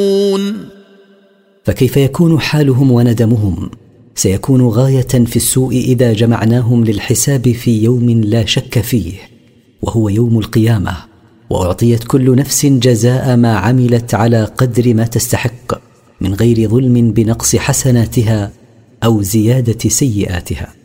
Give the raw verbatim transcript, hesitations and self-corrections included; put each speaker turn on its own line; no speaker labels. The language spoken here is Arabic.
فكيف يكون حالهم وندمهم؟ سيكون غاية في السوء إذا جمعناهم للحساب في يوم لا شك فيه، وهو يوم القيامة، وأعطيت كل نفس جزاء ما عملت على قدر ما تستحق من غير ظلم بنقص حسناتها أو زيادة سيئاتها.